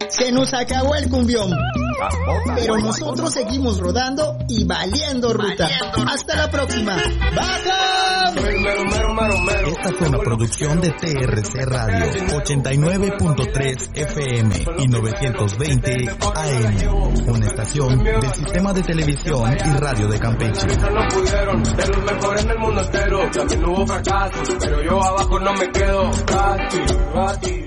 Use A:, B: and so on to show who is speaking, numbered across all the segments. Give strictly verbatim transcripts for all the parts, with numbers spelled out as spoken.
A: Se nos acabó el cumbión. Pero nosotros seguimos rodando y valiendo ruta. Hasta la próxima. ¡Baja!
B: Esta fue una producción de T R C Radio, ochenta y nueve punto tres F M y novecientos veinte A M, una estación del Sistema de Televisión y Radio de Campeche.
C: No pudieron, de los mejores en el mundo entero. También hubo fracasos, pero yo abajo no me quedo. Bati, bati.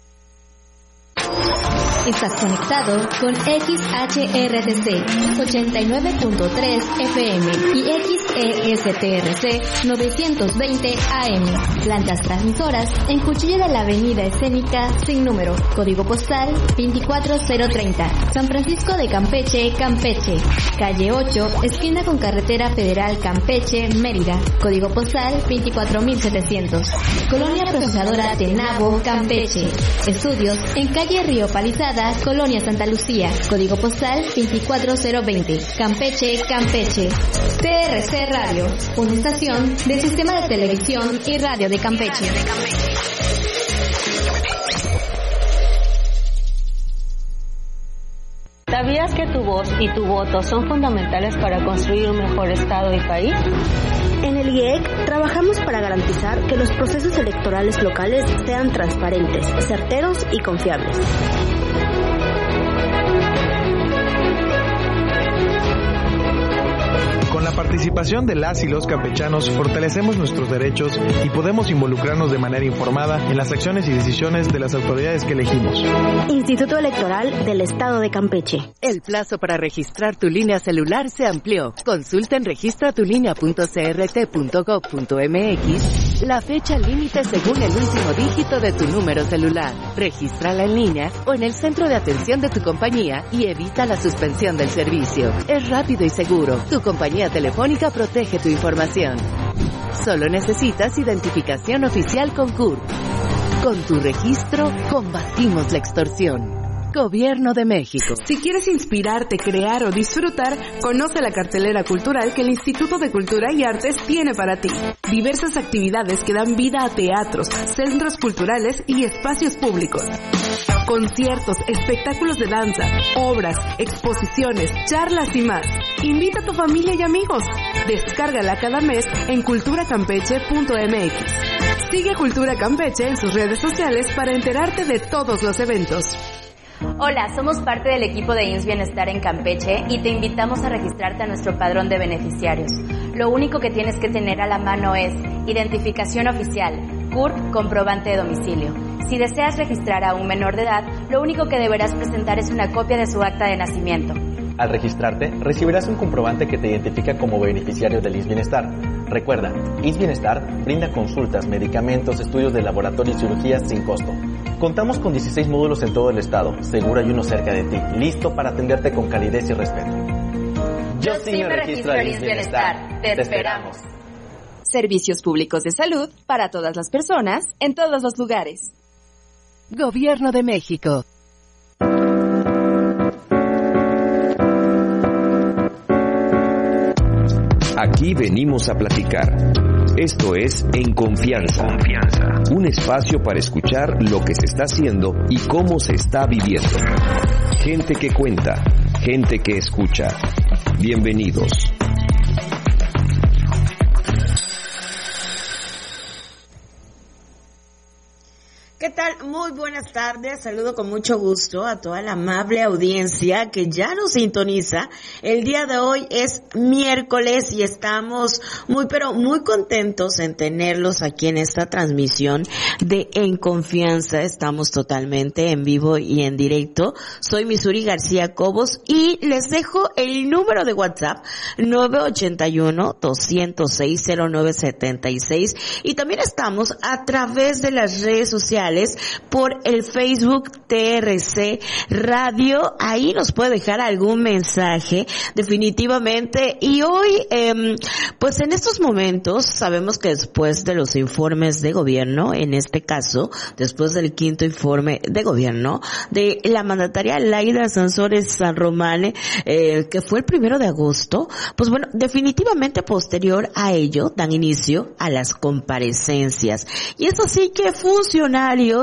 D: Estás conectado con X H R T C ochenta y nueve punto tres F M y X E S T R C novecientos veinte A M. Plantas transmisoras en Cuchilla de la Avenida Escénica sin número. Código postal veinticuatro cero treinta. San Francisco de Campeche, Campeche. Calle ocho, esquina con Carretera Federal Campeche, Mérida. Código postal veinticuatro mil setecientos. Colonia Procesadora Tenabo, Campeche. Estudios en calle Río Palizada, Colonia Santa Lucía, código postal veinticuatro cero veinte, Campeche, Campeche. T R C Radio, una estación del Sistema de Televisión y Radio de Campeche.
E: ¿Sabías que tu voz y tu voto son fundamentales para construir un mejor Estado y país?
F: En el I E C trabajamos para garantizar que los procesos electorales locales sean transparentes, certeros y confiables.
G: Con la participación de las y los campechanos fortalecemos nuestros derechos y podemos involucrarnos de manera informada en las acciones y decisiones de las autoridades que elegimos.
F: Instituto Electoral del Estado de Campeche.
H: El plazo para registrar tu línea celular se amplió. Consulta en registratulinea punto c r t punto gov punto m x la fecha límite según el último dígito de tu número celular. Regístrala en línea o en el centro de atención de tu compañía y evita la suspensión del servicio. Es rápido y seguro. Tu compañía telefónica protege tu información. Solo necesitas identificación oficial con C U R P. Con tu registro, combatimos la extorsión. Gobierno de México.
I: Si quieres inspirarte, crear o disfrutar, conoce la cartelera cultural que el Instituto de Cultura y Artes tiene para ti. Diversas actividades que dan vida a teatros, centros culturales y espacios públicos. Conciertos, espectáculos de danza, obras, exposiciones, charlas y más. Invita a tu familia y amigos. Descárgala cada mes en cultura campeche punto m x. Sigue Cultura Campeche en sus redes sociales para enterarte de todos los eventos.
J: Hola, somos parte del equipo de I M S S Bienestar en Campeche y te invitamos a registrarte a nuestro padrón de beneficiarios. Lo único que tienes que tener a la mano es identificación oficial, C U R P, comprobante de domicilio. Si deseas registrar a un menor de edad, lo único que deberás presentar es una copia de su acta de nacimiento.
K: Al registrarte, recibirás un comprobante que te identifica como beneficiario del I M S S Bienestar. Recuerda, I M S S Bienestar brinda consultas, medicamentos, estudios de laboratorio y cirugías sin costo. Contamos con dieciséis módulos en todo el estado, seguro hay uno cerca de ti, listo para atenderte con calidez y respeto.
J: Yo sí me registro al I M S S Bienestar. Te esperamos.
L: Servicios públicos de salud para todas las personas, en todos los lugares.
H: Gobierno de México.
M: Aquí venimos a platicar. Esto es En Confianza. Confianza. Un espacio para escuchar lo que se está haciendo y cómo se está viviendo. Gente que cuenta, gente que escucha. Bienvenidos.
N: ¿Qué tal? Muy buenas tardes. Saludo con mucho gusto a toda la amable audiencia que ya nos sintoniza. El día de hoy es miércoles y estamos muy pero muy contentos en tenerlos aquí en esta transmisión de En Confianza. Estamos totalmente en vivo y en directo. Soy Misuri García Cobos y les dejo el número de WhatsApp nueve ocho uno, dos cero seis, cero nueve siete seis y también estamos a través de las redes sociales por el Facebook T R C Radio. Ahí nos puede dejar algún mensaje definitivamente. Y hoy eh, pues en estos momentos sabemos que después de los informes de gobierno, en este caso después del quinto informe de gobierno de la mandataria Laida Sansores San Román, eh, que fue el primero de agosto, pues bueno, definitivamente posterior a ello dan inicio a las comparecencias. Y es así que funcionarios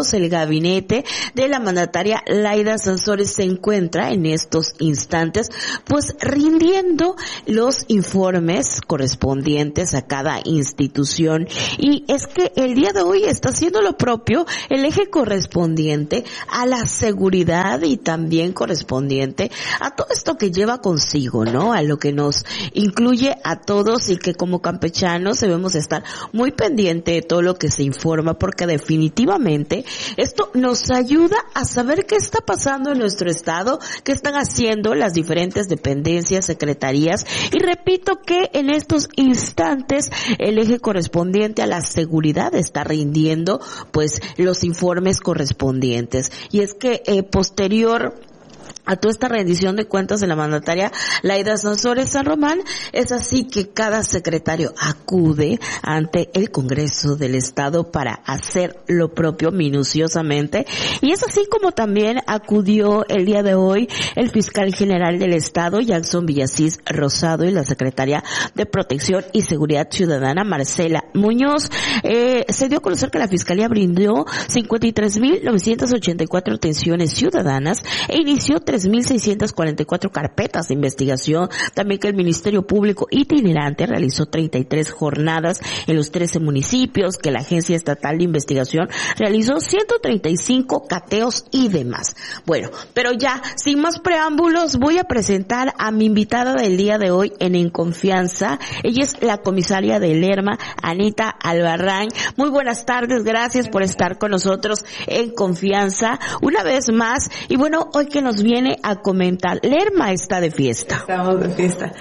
N: decíamos, el gabinete de la mandataria Laida Sansores se encuentra en estos instantes, pues rindiendo los informes correspondientes a cada institución. Y es que el día de hoy está haciendo lo propio el eje correspondiente a la seguridad y también correspondiente a todo esto que lleva consigo, ¿no? A lo que nos incluye a todos y que como campechanos debemos estar muy pendiente de todo lo que se informa, porque definitivamente esto nos ayuda a saber qué está pasando en nuestro estado, qué están haciendo las diferentes dependencias, secretarías, y repito que en estos instantes el eje correspondiente a la seguridad está rindiendo pues los informes correspondientes. Y es que eh, posterior a toda esta rendición de cuentas de la mandataria Laida Sansores San Román, es así que cada secretario acude ante el Congreso del Estado para hacer lo propio minuciosamente, y es así como también acudió el día de hoy el fiscal general del Estado, Jackson Villasís Rosado, y la secretaria de Protección y Seguridad Ciudadana, Marcela Muñoz. Eh, se dio a conocer que la Fiscalía brindó cincuenta y tres mil novecientas ochenta y cuatro atenciones ciudadanas e inició tres mil seiscientas cuarenta y cuatro carpetas de investigación. También que el Ministerio Público itinerante realizó treinta y tres jornadas en los trece municipios, que la Agencia Estatal de Investigación realizó ciento treinta y cinco cateos y demás. Bueno, pero ya, sin más preámbulos, voy a presentar a mi invitada del día de hoy en En Confianza. Ella es la comisaria de Lerma, Anita Albarrán. Muy buenas tardes, gracias por estar con nosotros en Confianza una vez más. Y bueno, hoy que nos viene a comentar, Lerma está de fiesta.
O: Estamos de fiesta.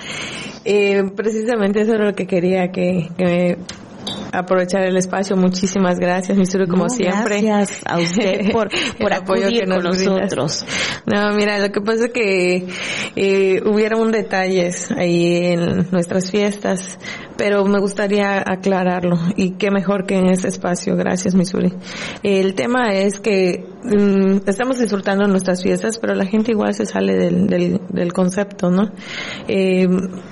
O: Eh, precisamente eso era lo que quería que, que me aprovechar el espacio. Muchísimas gracias, Misuru, como no, siempre.
N: Gracias a usted por, por acudir con nosotros.
O: No, mira, lo que pasa es que eh, hubieron detalles ahí en nuestras fiestas, pero me gustaría aclararlo, y qué mejor que en este espacio. Gracias, Misuri. El tema es que mm, estamos disfrutando nuestras fiestas, pero la gente igual se sale del, del, del concepto, ¿no? Eh,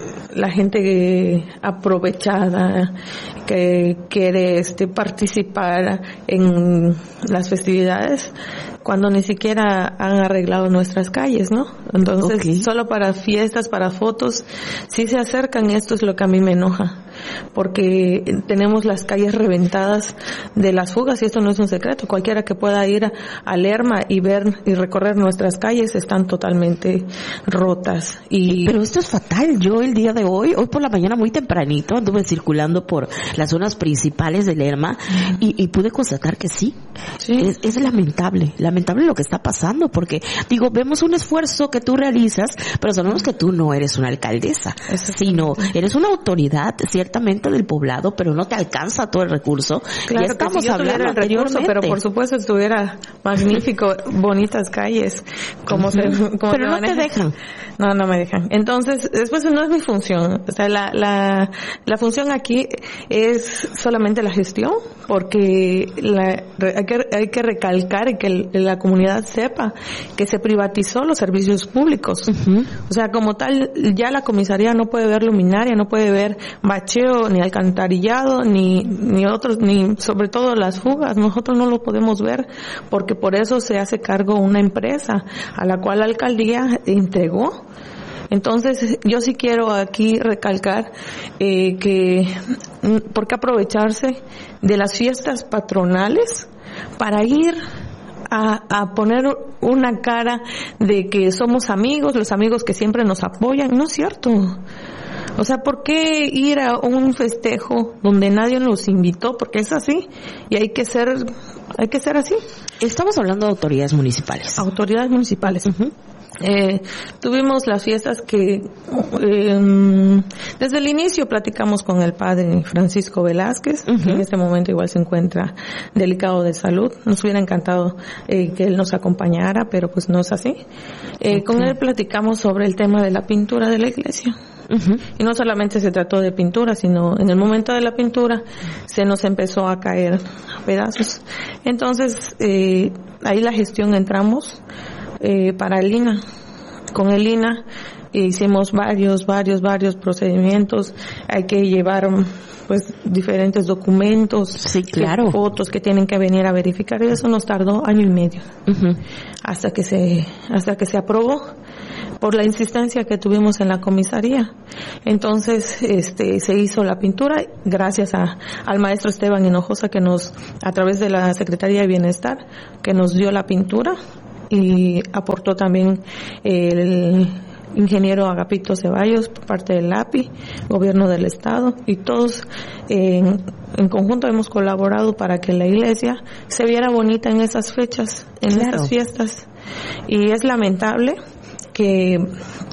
O: la gente aprovechada que quiere este participar en las festividades cuando ni siquiera han arreglado nuestras calles, ¿no? Entonces, okay, solo para fiestas, para fotos, sí se acercan, y esto es lo que a mí me enoja, porque tenemos las calles reventadas de las fugas, y esto no es un secreto. Cualquiera que pueda ir a, a Lerma y ver y recorrer nuestras calles están totalmente rotas. Y
N: pero esto es fatal. Yo el día de hoy, hoy por la mañana muy tempranito, anduve circulando por las zonas principales de Lerma, uh-huh, y, y pude constatar que sí, sí. Es, es lamentable, lamentable lo que está pasando, porque digo, vemos un esfuerzo que tú realizas, pero sabemos que tú no eres una alcaldesa, sino eres una autoridad ciertamente del poblado, pero no te alcanza todo el recurso.
O: Claro,
N: ya estamos
O: si yo
N: hablando
O: el recurso, pero por supuesto estuviera magnífico, bonitas calles, como uh-huh, se, como
N: pero no te dejan.
O: No, no me dejan. Entonces, después no es mi función. O sea, la, la, la función aquí es solamente la gestión, porque la, hay que, hay que recalcar y que el, la comunidad sepa que se privatizó los servicios públicos. Uh-huh. O sea, como tal, ya la comisaría no puede ver luminaria, no puede ver bacheo, ni alcantarillado, ni, ni otros, ni sobre todo las fugas. Nosotros no lo podemos ver, porque por eso se hace cargo una empresa a la cual la alcaldía entregó. Entonces, yo sí quiero aquí recalcar eh, que por qué aprovecharse de las fiestas patronales para ir a, a poner una cara de que somos amigos, los amigos que siempre nos apoyan. No es cierto. O sea, ¿por qué ir a un festejo donde nadie nos invitó? Porque es así, y hay que ser, hay que ser así.
N: Estamos hablando de autoridades municipales.
O: Autoridades municipales. Uh-huh. Eh, tuvimos las fiestas que eh, desde el inicio platicamos con el padre Francisco Velázquez, uh-huh, que en este momento igual se encuentra delicado de salud. Nos hubiera encantado eh, que él nos acompañara, pero pues no es así. Eh, okay. Con él platicamos sobre el tema de la pintura de la iglesia. Uh-huh. Y no solamente se trató de pintura, sino en el momento de la pintura se nos empezó a caer pedazos. Entonces, eh, ahí la gestión entramos eh, para el I N A. Con el I N A hicimos varios, varios, varios procedimientos. Hay que llevar pues diferentes documentos,
N: sí, claro,
O: fotos que tienen que venir a verificar, y eso nos tardó año y medio uh-huh. hasta que se hasta que se aprobó por la insistencia que tuvimos en la comisaría. Entonces, este, se hizo la pintura gracias a, al maestro Esteban Hinojosa, que nos, a través de la Secretaría de Bienestar, que nos dio la pintura, y aportó también el ingeniero Agapito Ceballos por parte del A P I, gobierno del estado, y todos en, en conjunto hemos colaborado para que la iglesia se viera bonita en esas fechas, en claro. estas fiestas. Y es lamentable que eh,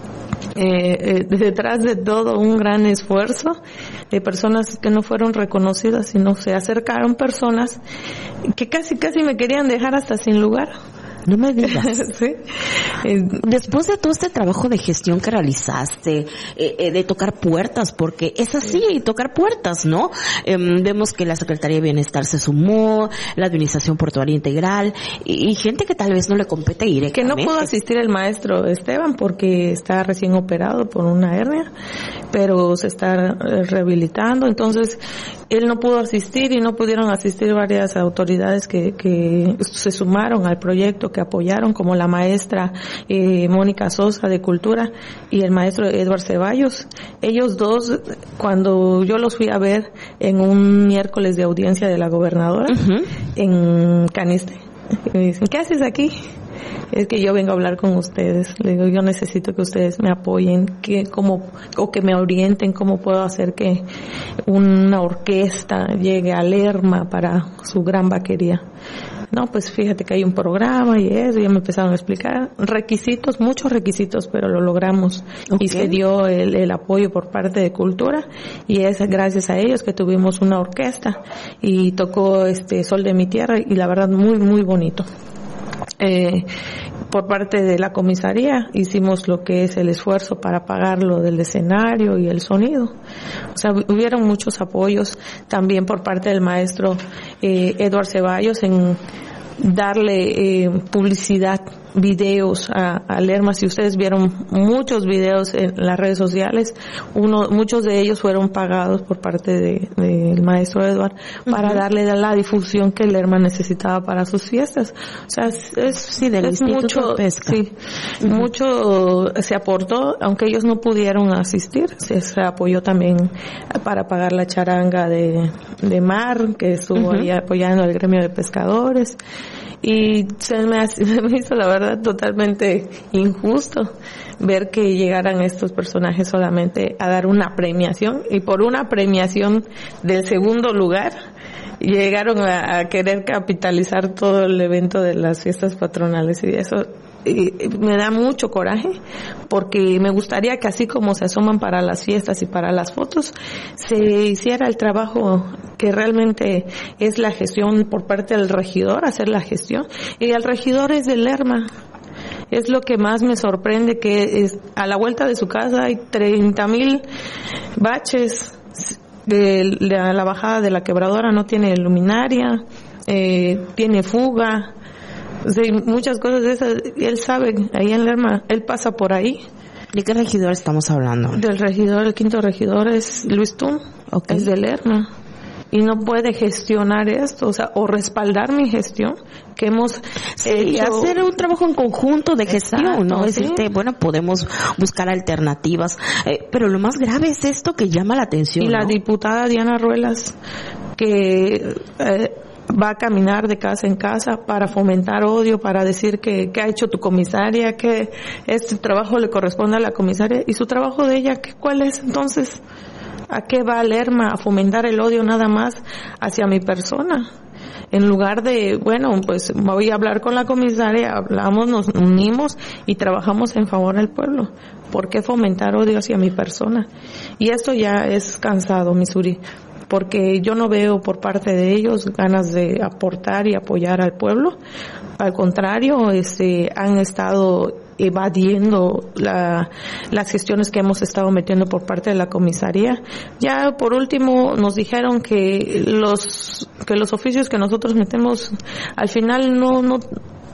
O: eh, detrás de todo un gran esfuerzo de personas que no fueron reconocidas, sino se acercaron personas que casi casi me querían dejar hasta sin lugar.
N: No me digas.
O: ¿Sí?
N: Después de todo este trabajo de gestión que realizaste, eh, eh, de tocar puertas, porque es así, sí. tocar puertas, ¿no? Eh, vemos que la Secretaría de Bienestar se sumó, la Administración Portuaria Integral, y, y gente que tal vez no le compete directamente.
O: Que no pudo asistir el maestro Esteban porque está recién operado por una hernia, pero se está rehabilitando, entonces él no pudo asistir y no pudieron asistir varias autoridades que, que se sumaron al proyecto, que apoyaron, como la maestra eh, Mónica Sosa de Cultura y el maestro Edward Ceballos. Ellos dos, cuando yo los fui a ver en un miércoles de audiencia de la gobernadora uh-huh. en Caniste, me dicen, ¿qué haces aquí? Es que yo vengo a hablar con ustedes. Le digo, yo necesito que ustedes me apoyen, que como o que me orienten cómo puedo hacer que una orquesta llegue a Lerma para su gran vaquería. No, pues fíjate que hay un programa y eso, y me empezaron a explicar requisitos, muchos requisitos, pero lo logramos. Okay. Y se dio el, el apoyo por parte de Cultura, y es gracias a ellos que tuvimos una orquesta y tocó este Sol de mi Tierra, y la verdad muy, muy bonito. Eh, por parte de la comisaría hicimos lo que es el esfuerzo para pagar lo del escenario y el sonido. O sea, hubieron muchos apoyos también por parte del maestro eh, Edward Ceballos en darle eh, publicidad, videos a, a Lerma. Si ustedes vieron muchos videos en las redes sociales, uno, muchos de ellos fueron pagados por parte de, del maestro Edward para uh-huh. darle la difusión que Lerma necesitaba para sus fiestas. O sea, es, es,
N: sí, del
O: es
N: mucho,
O: de Pesca. Sí, uh-huh. mucho se aportó, aunque ellos no pudieron asistir, se, se apoyó también para pagar la charanga de, de mar, que estuvo uh-huh. ahí apoyando al gremio de pescadores. Y se me, se me hizo la verdad totalmente injusto ver que llegaran estos personajes solamente a dar una premiación, y por una premiación del segundo lugar llegaron a, a querer capitalizar todo el evento de las fiestas patronales, y eso y me da mucho coraje, porque me gustaría que así como se asoman para las fiestas y para las fotos, se hiciera el trabajo que realmente es la gestión por parte del regidor, hacer la gestión, y el regidor es de Lerma. Es lo que más me sorprende, que es, a la vuelta de su casa hay treinta mil baches, de la, la bajada de la Quebradora no tiene luminaria, eh, tiene fuga. Sí, muchas cosas de esas, él sabe, ahí en Lerma, él pasa por ahí.
N: ¿De qué regidor estamos hablando?
O: Del regidor, el quinto regidor es Luis Tun, okay. Es de Lerma. Y no puede gestionar esto, o sea, o respaldar mi gestión, que hemos
N: sí, hecho. Hacer un trabajo en conjunto de gestión, exacto, ¿no? ¿Sí? Decirte, bueno, podemos buscar alternativas, eh, pero lo más grave es esto que llama la atención,
O: Y la
N: ¿no?
O: diputada Diana Ruelas, que eh, va a caminar de casa en casa para fomentar odio, para decir que, que ha hecho tu comisaria, que este trabajo le corresponde a la comisaria, y su trabajo de ella, ¿cuál es entonces? ¿A qué va Lerma? A fomentar el odio nada más hacia mi persona. En lugar de, bueno, pues voy a hablar con la comisaria, hablamos, nos unimos y trabajamos en favor del pueblo. ¿Por qué fomentar odio hacia mi persona? Y esto ya es cansado, Missouri, porque yo no veo por parte de ellos ganas de aportar y apoyar al pueblo. Al contrario, este, han estado evadiendo la, las gestiones que hemos estado metiendo por parte de la comisaría. Ya por último nos dijeron que los que los oficios que nosotros metemos al final no no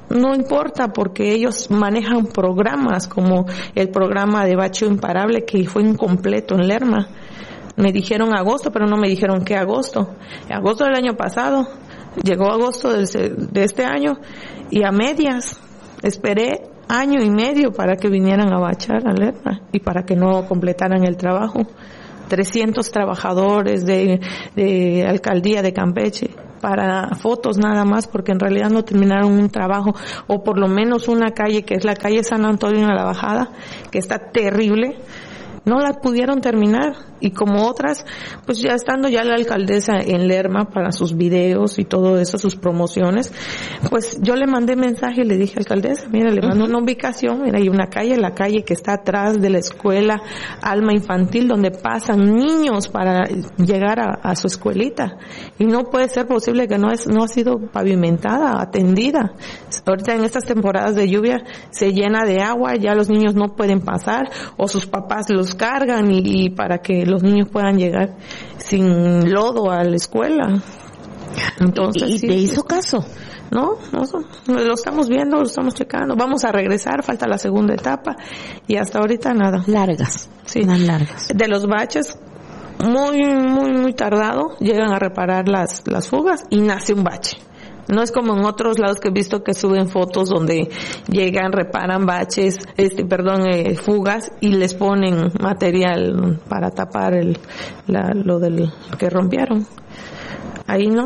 O: no importa porque ellos manejan programas como el programa de bacheo imparable que fue incompleto en Lerma. Me dijeron agosto, pero no me dijeron qué agosto. Agosto del año pasado, llegó agosto del, de este año y a medias esperé año y medio para que vinieran a bachar a Lerma y para que no completaran el trabajo. trescientos trabajadores de, de alcaldía de Campeche para fotos nada más, porque en realidad no terminaron un trabajo, o por lo menos una calle que es la calle San Antonio a la Bajada, que está terrible, no la pudieron terminar. Y como otras, pues ya estando ya la alcaldesa en Lerma para sus videos y todo eso, sus promociones, pues yo le mandé mensaje y le dije, alcaldesa, mira, le mando una ubicación, mira, hay una calle, la calle que está atrás de la escuela Alma Infantil, donde pasan niños para llegar a, a su escuelita, y no puede ser posible que no es, no ha sido pavimentada, atendida. Ahorita en estas temporadas de lluvia se llena de agua, ya los niños no pueden pasar, o sus papás los cargan y, y para que los niños puedan llegar sin lodo a la escuela. Entonces,
N: ¿Y, y
O: sí,
N: te
O: sí,
N: hizo caso?
O: No, no, lo estamos viendo, lo estamos checando. Vamos a regresar, falta la segunda etapa y hasta ahorita nada.
N: Largas.
O: Sí.
N: Más largas.
O: De los baches, muy, muy, muy tardado, llegan a reparar las, las fugas y nace un bache. No es como en otros lados que he visto que suben fotos donde llegan, reparan baches, este, perdón, eh, fugas y les ponen material para tapar el, la, lo del que rompieron. Ahí no.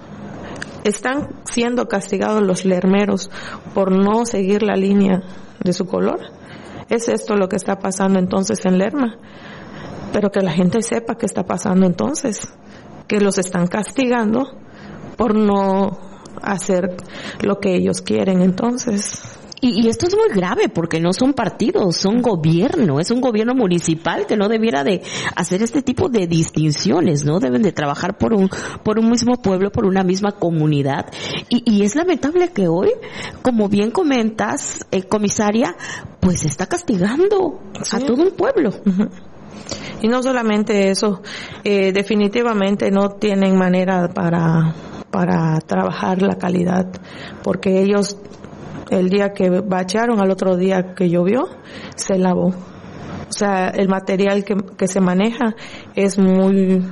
O: Están siendo castigados los lermeros por no seguir la línea de su color. Es esto lo que está pasando entonces en Lerma. Pero que la gente sepa qué está pasando entonces. Que los están castigando por no hacer lo que ellos quieren entonces.
N: Y, y esto es muy grave porque no son partidos, son gobierno, es un gobierno municipal que no debiera de hacer este tipo de distinciones, ¿no? Deben de trabajar por un, por un mismo pueblo, por una misma comunidad. Y, y es lamentable que hoy, como bien comentas, eh, comisaria, pues está castigando sí. a todo un pueblo.
O: Uh-huh. Y no solamente eso, eh, definitivamente no tienen manera para para trabajar la calidad, porque ellos el día que bachearon, al otro día que llovió, se lavó. O sea, el material que, que se maneja es muy,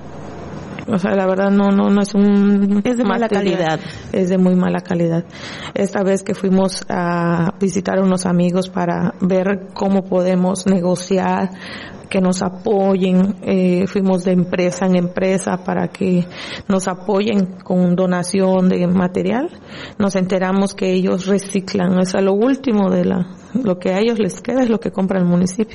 O: o sea, la verdad no no no es un
N: es de mala calidad,
O: es de muy mala calidad. Esta vez que fuimos a visitar a unos amigos para ver cómo podemos negociar, que nos apoyen, eh, fuimos de empresa en empresa para que nos apoyen con donación de material. Nos enteramos que ellos reciclan, o sea, lo último de la, lo que a ellos les queda es lo que compra el municipio.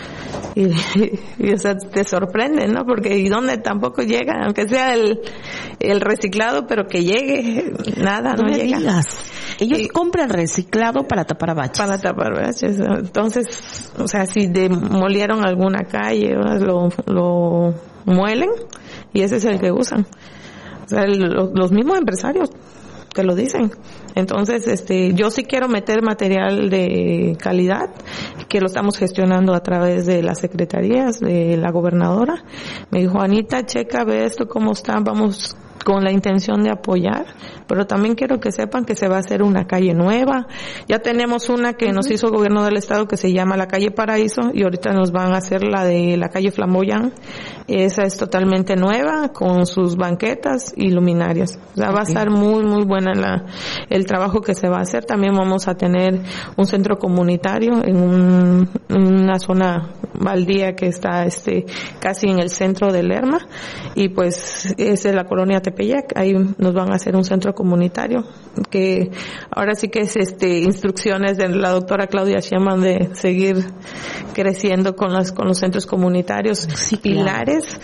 O: Y, y, y o sea, te sorprende, ¿no? Porque y dónde tampoco llega, aunque sea el, el reciclado, pero que llegue, nada, no, no llega.
N: Digas. Ellos y, compran reciclado para tapar baches.
O: Para tapar baches. Entonces, o sea, si demolieron alguna calle, lo, lo muelen y ese es el que usan. O sea, el, los, los mismos empresarios te lo dicen. Entonces, este, yo sí quiero meter material de calidad, que lo estamos gestionando a través de las secretarías de la gobernadora. Me dijo, Anita, checa, ve esto cómo está, vamos con la intención de apoyar, pero también quiero que sepan que se va a hacer una calle nueva. Ya tenemos una que uh-huh. nos hizo el gobierno del estado que se llama la calle Paraíso y ahorita nos van a hacer la de la calle Flamboyán. Esa es totalmente nueva con sus banquetas y luminarias. O sea, okay. va a estar muy muy buena la, el trabajo que se va a hacer. También vamos a tener un centro comunitario en, un, en una zona baldía que está este casi en el centro de Lerma y pues es de la colonia Tepeyac. Ahí nos van a hacer un centro comunitario que ahora sí que es este instrucciones de la doctora Claudia Sheinbaum de seguir creciendo con las con los centros comunitarios sí, pilares claro.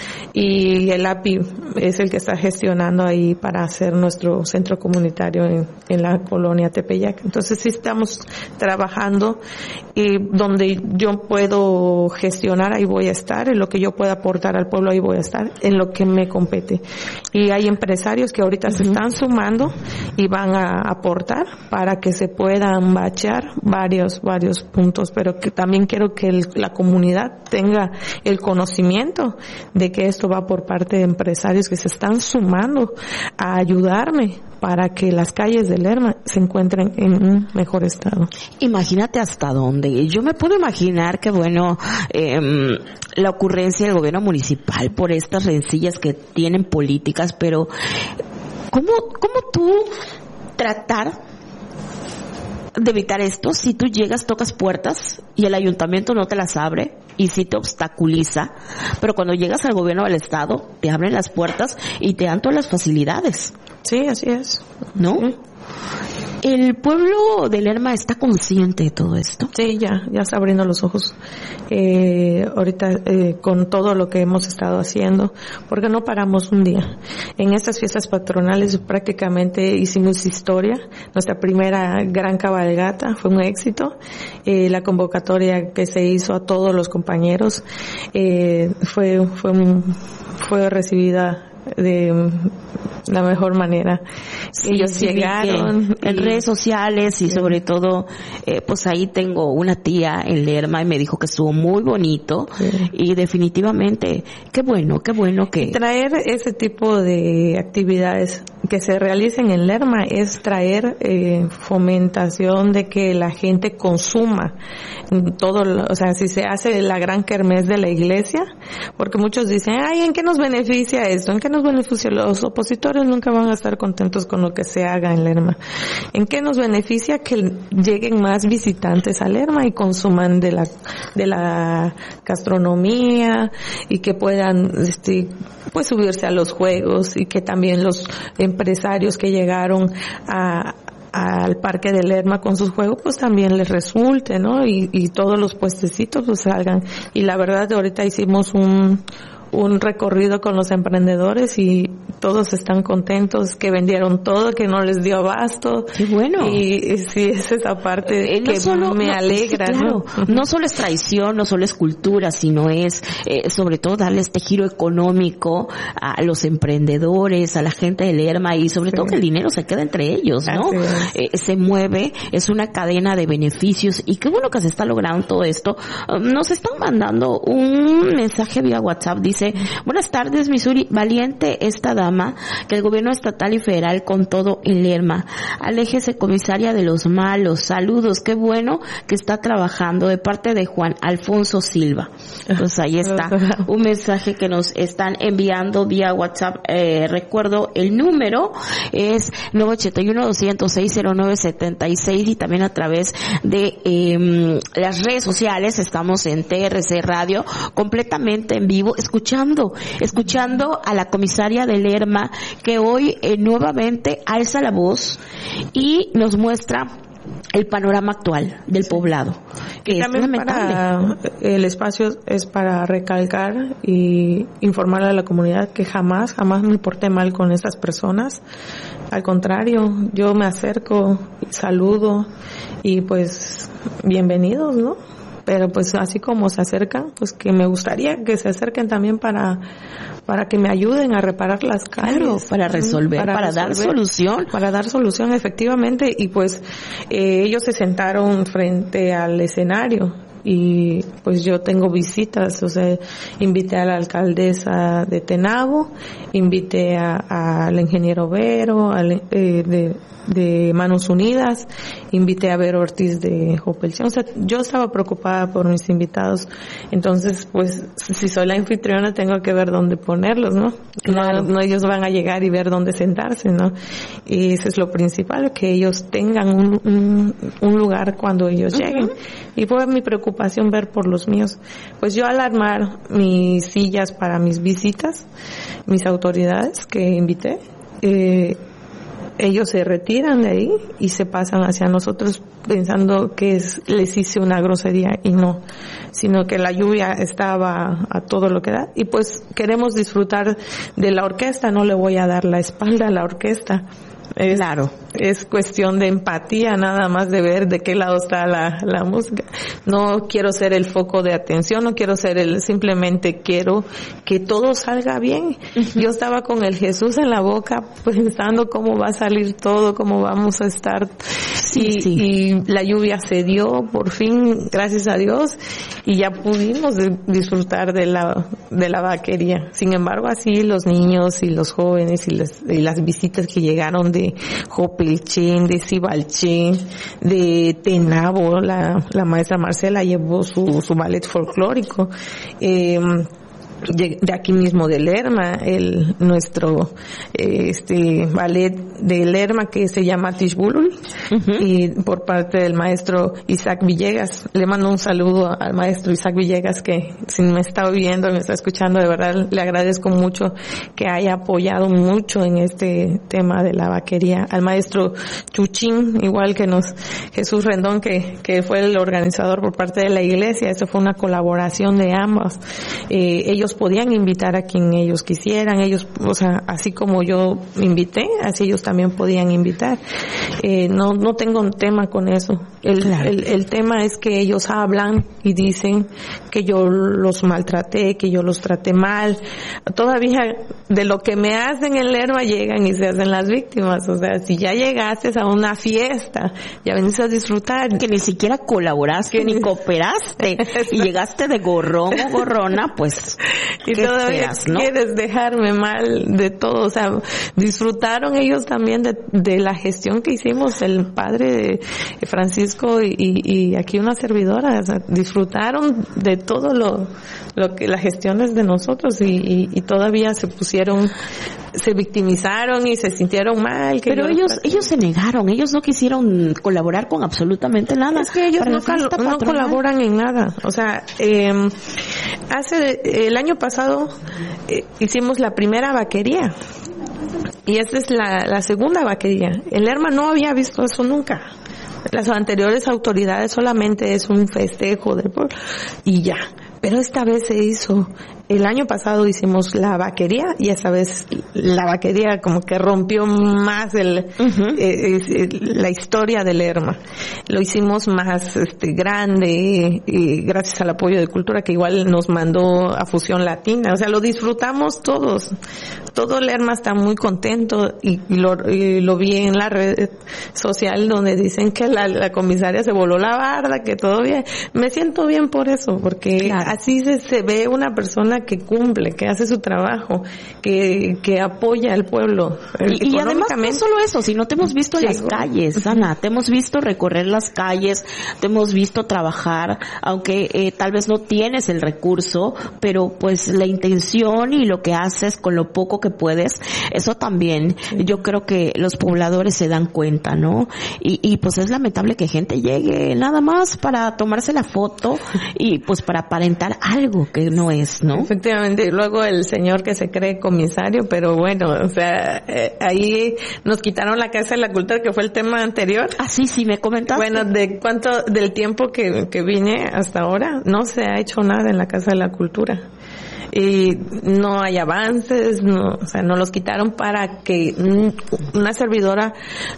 O: Y el A P I es el que está gestionando ahí para hacer nuestro centro comunitario en, en la colonia Tepeyac. Entonces sí estamos trabajando y donde yo puedo gestionar ahí voy a estar, en lo que yo pueda aportar al pueblo ahí voy a estar, en lo que me compete. Y hay empresarios que ahorita uh-huh. se están sumando y van a aportar para que se puedan bachear varios varios puntos, pero que también quiero que el, la comunidad tenga el conocimiento de que esto va por parte de empresarios que se están sumando a ayudarme para que las calles de Lerma se encuentren en un mejor estado.
N: Imagínate hasta dónde. Yo me puedo imaginar que, bueno, eh, la ocurrencia del gobierno municipal por estas rencillas que tienen políticas, pero ¿cómo, cómo tú tratar de evitar esto si tú llegas, tocas puertas y el ayuntamiento no te las abre y sí te obstaculiza, pero cuando llegas al gobierno del estado te abren las puertas y te dan todas las facilidades?
O: Sí, así es.
N: ¿No? Sí. ¿El pueblo de Lerma está consciente de todo esto?
O: Sí, ya, ya está abriendo los ojos. Eh, ahorita, eh, con todo lo que hemos estado haciendo, porque no paramos un día. En estas fiestas patronales prácticamente hicimos historia. Nuestra primera gran cabalgata fue un éxito. Eh, la convocatoria que se hizo a todos los compañeros, eh, fue, fue, fue recibida de la mejor manera.
N: Sí, ellos sí, llegaron en y... redes sociales y sí. sobre todo eh, pues ahí tengo una tía en Lerma y me dijo que estuvo muy bonito sí. y definitivamente qué bueno, qué bueno que
O: traer ese tipo de actividades que se realicen en Lerma es traer eh, fomentación de que la gente consuma todo, o sea, si se hace la gran kermés de la iglesia, porque muchos dicen, ay, ¿en qué nos beneficia esto? ¿En qué nos beneficia? Los opositores nunca van a estar contentos con lo que se haga en Lerma. ¿En qué nos beneficia? Que lleguen más visitantes a Lerma y consuman de la, de la gastronomía y que puedan, este, pues subirse a los juegos y que también los empresarios que llegaron a, al parque de Lerma con sus juegos pues también les resulte, ¿no? Y, y todos los puestecitos pues salgan. Y la verdad ahorita hicimos un un recorrido con los emprendedores y todos están contentos que vendieron todo, que no les dio abasto.
N: Qué bueno.
O: Y, y sí, es esa parte eh, no que solo, me no, alegra, sí, claro.
N: ¿no? No solo es tradición, no solo es cultura, sino es eh, sobre todo darle este giro económico a los emprendedores, a la gente de Lerma y sobre sí. todo que el dinero se queda entre ellos, ¿no? Eh, se mueve, es una cadena de beneficios y qué bueno que se está logrando todo esto. Nos están mandando un mensaje vía WhatsApp, dice buenas tardes, Missouri, valiente esta dama que el gobierno estatal y federal con todo en Lerma. Aléjese, comisaria de los malos. Saludos, qué bueno que está trabajando de parte de Juan Alfonso Silva. Entonces ahí está un mensaje que nos están enviando vía WhatsApp. Eh, recuerdo el número es nueve ocho uno, dos cero seis, cero nueve siete seis y también a través de eh, las redes sociales. Estamos en T R C Radio completamente en vivo. Escuchando Escuchando, escuchando a la comisaria de Lerma que hoy eh, nuevamente alza la voz y nos muestra el panorama actual del poblado.
O: Que y también para el espacio es para recalcar y informar a la comunidad que jamás, jamás me porté mal con estas personas. Al contrario, yo me acerco, saludo y pues bienvenidos, ¿no? Pero pues así como se acercan, pues que me gustaría que se acerquen también para para que me ayuden a reparar las calles. Claro,
N: para resolver, para, para resolver, dar solución.
O: Para dar solución, efectivamente. Y pues eh, ellos se sentaron frente al escenario y pues yo tengo visitas, o sea, invité a la alcaldesa de Tenabo, invité al ingeniero Vero, al, eh, de de Manos Unidas, invité a Vero Ortiz de Jopelción. O sea, yo estaba preocupada por mis invitados, entonces pues si soy la anfitriona tengo que ver dónde ponerlos, ¿no? Claro. No, no ellos van a llegar y ver dónde sentarse, ¿no? Y eso es lo principal, que ellos tengan un, un, un lugar cuando ellos uh-huh. lleguen. Y fue mi preocupación ver por los míos. Pues yo al armar mis sillas para mis visitas, mis autoridades que invité, eh, ellos se retiran de ahí y se pasan hacia nosotros pensando que es, les hice una grosería y no, sino que la lluvia estaba a todo lo que da y pues queremos disfrutar de la orquesta, no le voy a dar la espalda a la orquesta. Es,
N: claro,
O: es cuestión de empatía, nada más de ver de qué lado está la, la música. No quiero ser el foco de atención, no quiero ser el, simplemente quiero que todo salga bien. Uh-huh. Yo estaba con el Jesús en la boca pensando cómo va a salir todo, cómo vamos a estar. Sí, y, sí. y la lluvia se dio, por fin, gracias a Dios, y ya pudimos disfrutar de la, de la vaquería. Sin embargo, así los niños y los jóvenes y las, y las visitas que llegaron de Jopilchín, de Cibalchín, de Tenabo, la, la maestra Marcela llevó su, su ballet folclórico, eh, de aquí mismo de Lerma, el nuestro este ballet de Lerma que se llama Tishbulul, uh-huh. y por parte del maestro Isaac Villegas. Le mando un saludo al maestro Isaac Villegas, que si me está oyendo, me está escuchando, de verdad le agradezco mucho que haya apoyado mucho en este tema de la vaquería. Al maestro Chuchín, igual que nos Jesús Rendón, que que fue el organizador por parte de la iglesia. Eso fue una colaboración de ambos. Eh, ellos podían invitar a quien ellos quisieran, ellos, o sea, así como yo invité, así ellos también podían invitar. Eh, no, no tengo un tema con eso. El, claro. el, el tema es que ellos hablan y dicen que yo los maltraté, que yo los traté mal. Todavía de lo que me hacen en Lerma llegan y se hacen las víctimas. O sea, si ya llegaste a una fiesta, ya venís a disfrutar.
N: Que ni siquiera colaboraste, que ni cooperaste, y llegaste de gorrón o gorrona, pues,
O: y todavía feas, ¿no? Quieres dejarme mal de todo. O sea, disfrutaron ellos también de, de la gestión que hicimos el padre de Francisco y, y aquí una servidora. O sea, disfrutaron de todo lo, lo que las gestiones de nosotros, y, y, y todavía se pusieron, se victimizaron y se sintieron mal. Que
N: Pero yo, ellos, ellos se negaron, ellos no quisieron colaborar con absolutamente nada.
O: Es que ellos no, cal- no colaboran en nada. O sea, eh, hace, el año pasado eh, hicimos la primera vaquería. Y esta es la, la segunda vaquería. El Lerma no había visto eso nunca. Las anteriores autoridades solamente es un festejo del pueblo y ya. Pero esta vez se hizo. El año pasado hicimos la vaquería y esta vez la vaquería como que rompió más el, uh-huh. eh, eh, la historia del Lerma. Lo hicimos más este grande, y gracias al apoyo de Cultura, que igual nos mandó a Fusión Latina. O sea, lo disfrutamos todos. Todo el Lerma está muy contento, y lo, y lo vi en la red social donde dicen que la, la comisaria se voló la barda, que todo bien. Me siento bien por eso, porque claro. así se, se ve una persona que cumple, que hace su trabajo, que, que apoya al pueblo.
N: Y, y además no solo eso, sino te hemos visto en las calles, Ana, te hemos visto recorrer las calles, te hemos visto trabajar, aunque eh, tal vez no tienes el recurso, pero pues la intención y lo que haces con lo poco que puedes, eso también, sí. Yo creo que los pobladores se dan cuenta, ¿no? Y, y pues es lamentable que gente llegue nada más para tomarse la foto y pues para aparentar algo que no es, ¿no?
O: Efectivamente, y luego el señor que se cree comisario, pero bueno, o sea, eh, ahí nos quitaron la Casa de la Cultura, que fue el tema anterior.
N: Ah, sí, sí, me comentaste.
O: Bueno, de cuánto, del tiempo que, que vine hasta ahora, no se ha hecho nada en la Casa de la Cultura. Y no hay avances, no, o sea, nos los quitaron para que una servidora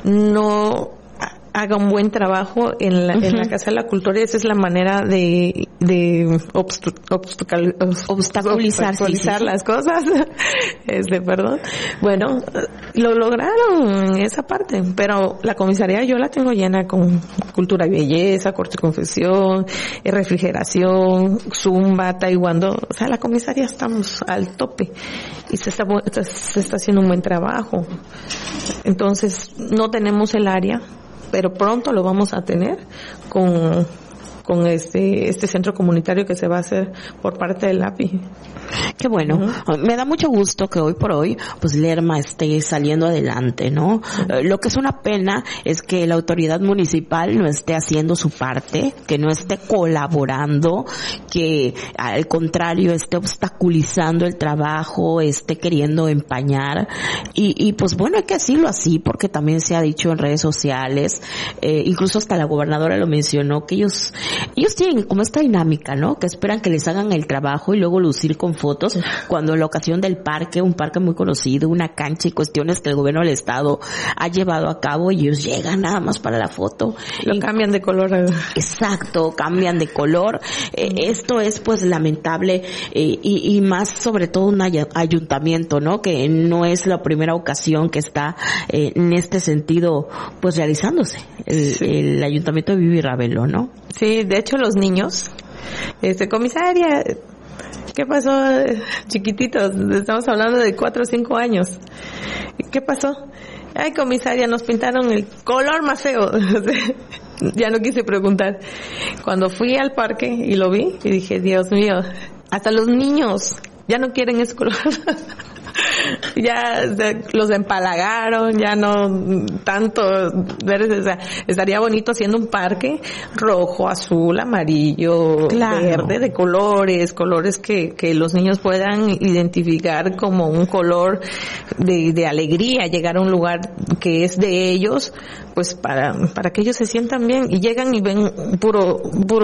O: no haga un buen trabajo en la, uh-huh. en la Casa de la Cultura, y esa es la manera de, de obstu- obstacal- obstaculizar, obstaculizar sí, sí. las cosas. Este, perdón. Bueno, lo lograron en esa parte, pero la comisaría yo la tengo llena con cultura y belleza, corte y confesión, refrigeración, zumba, taekwondo. O sea, la comisaría estamos al tope y se está, se está haciendo un buen trabajo. Entonces, no tenemos el área, pero pronto lo vamos a tener con con este este centro comunitario que se va a hacer por parte del A P I.
N: Qué bueno. Uh-huh. Me da mucho gusto que hoy por hoy pues Lerma esté saliendo adelante, ¿no? Uh-huh. Eh, lo que es una pena es que la autoridad municipal no esté haciendo su parte, que no esté colaborando, que al contrario esté obstaculizando el trabajo, esté queriendo empañar, y, y pues bueno, hay que decirlo así, porque también se ha dicho en redes sociales, eh, incluso hasta la gobernadora lo mencionó, que ellos
P: ellos tienen como esta dinámica, ¿no? Que esperan que les hagan el trabajo y luego lucir con fotos, cuando la ocasión del parque, un parque muy conocido, una cancha y cuestiones que el gobierno del estado ha llevado a cabo, y ellos llegan nada más para la foto.
O: Lo
P: y
O: cambian de color.
P: Exacto, cambian de color. Eh, esto es pues lamentable, eh, y, y más sobre todo un ay- ayuntamiento, ¿no? Que no es la primera ocasión que está eh, en este sentido pues realizándose el, sí. el ayuntamiento de Vivi Ravelo, ¿no?
O: Sí, de hecho los niños, este comisaria, ¿qué pasó? Chiquititos, estamos hablando de cuatro o cinco años. ¿Qué pasó? Ay, comisaria, nos pintaron el color más feo. Ya no quise preguntar. Cuando fui al parque y lo vi, y dije, Dios mío, hasta los niños ya no quieren ese color. Ya los empalagaron, ya no tanto, o sea, estaría bonito haciendo un parque rojo, azul, amarillo, claro. verde, de colores, colores que, que los niños puedan identificar como un color de, de alegría, llegar a un lugar que es de ellos, pues para, para que ellos se sientan bien, y llegan y ven puro, puro